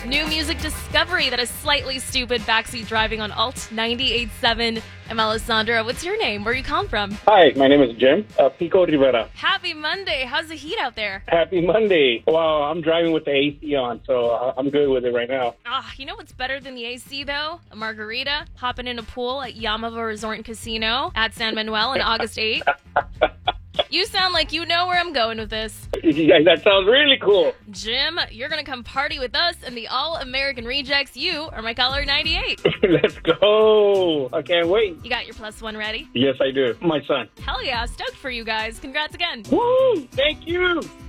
New music discovery that is slightly stupid backseat driving on Alt 98.7. I'm Alessandra. What's your name? Where you come from? Hi, my name is Jim, Pico Rivera. Happy Monday. How's the heat out there? Happy Monday. Wow, I'm driving with the AC on, so I'm good with it right now. You know what's better than the AC, though? A margarita, hopping in a pool at Yamava Resort and Casino at San Manuel on August 8th. You sound like you know where I'm going with this. Yeah, that sounds really cool. Jim, you're going to come party with us and the All-American Rejects. You are my caller 98. Let's go. I can't wait. You got your +1 ready? Yes, I do. My son. Hell yeah, stoked for you guys. Congrats again. Woo! Thank you.